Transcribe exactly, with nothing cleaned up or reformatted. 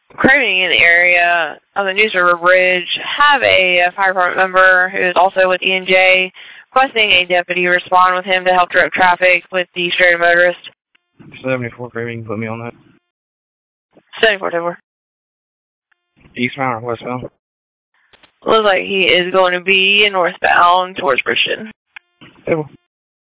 Craving in the area of the News River Bridge have a, a fire department member who is also with E and J requesting a deputy respond with him to help direct traffic with the stranded motorist. seventy-four Craving, put me on that. seventy-four, seventy-four. Eastbound or westbound? Looks like he is going to be northbound towards Bridgeton. Table.